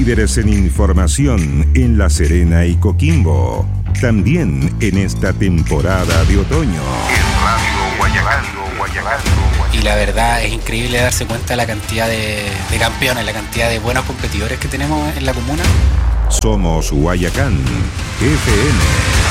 Líderes en información en La Serena y Coquimbo. También en esta temporada de otoño. En Radio Guayacán. Y la verdad es increíble darse cuenta de la cantidad de campeones, la cantidad de buenos competidores que tenemos en la comuna. Somos Guayacán FM.